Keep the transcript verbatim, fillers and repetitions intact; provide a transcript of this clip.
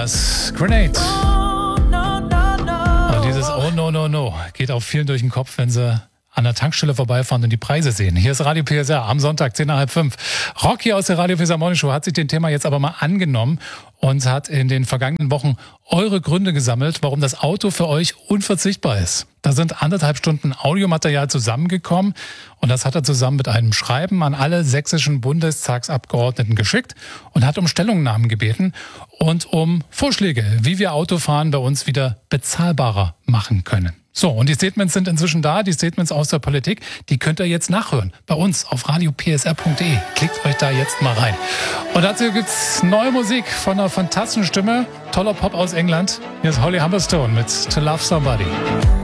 war's. Grenade. Und dieses Oh no no no geht auch vielen durch den Kopf, wenn sie an der Tankstelle vorbeifahren und die Preise sehen. Hier ist Radio P S R am Sonntag, zehn nach halb fünf. Rocky aus der Radio P S R Morning Show hat sich dem Thema jetzt aber mal angenommen und hat in den vergangenen Wochen eure Gründe gesammelt, warum das Auto für euch unverzichtbar ist. Da sind anderthalb Stunden Audiomaterial zusammengekommen und das hat er zusammen mit einem Schreiben an alle sächsischen Bundestagsabgeordneten geschickt und hat um Stellungnahmen gebeten und um Vorschläge, wie wir Autofahren bei uns wieder bezahlbarer machen können. So, und die Statements sind inzwischen da, die Statements aus der Politik, die könnt ihr jetzt nachhören bei uns auf radio p s r punkt d e. Klickt euch da jetzt mal rein. Und dazu gibt's neue Musik von einer fantastischen Stimme, toller Pop aus England. Hier ist Holly Humberstone mit To Love Somebody.